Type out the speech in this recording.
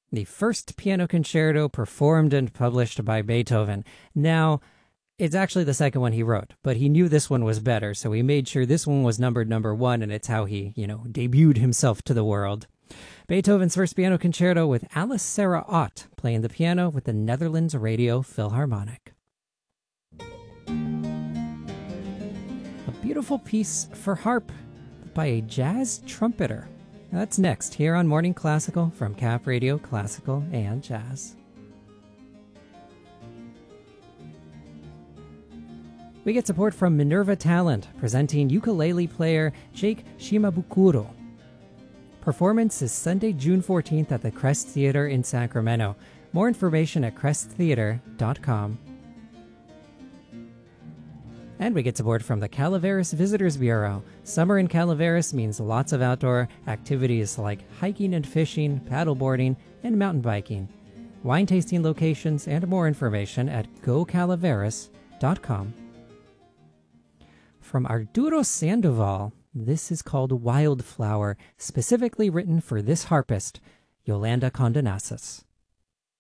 The first piano concerto performed and published by Beethoven. Now, it's actually the second one he wrote, but he knew this one was better, so he made sure this one was numbered number one, and it's how he, debuted himself to the world. Beethoven's first piano concerto with Alice Sarah Ott playing the piano with the Netherlands Radio Philharmonic. A beautiful piece for harp by a jazz trumpeter. That's next here on Morning Classical from Cap Radio Classical and Jazz. We get support from Minerva Talent, presenting ukulele player Jake Shimabukuro. Performance is Sunday, June 14th at the Crest Theater in Sacramento. More information at cresttheater.com. And we get support from the Calaveras Visitors Bureau. Summer in Calaveras means lots of outdoor activities like hiking and fishing, paddleboarding, and mountain biking. Wine tasting locations and more information at gocalaveras.com. From Arturo Sandoval, this is called Wildflower, specifically written for this harpist, Yolanda Condonasis.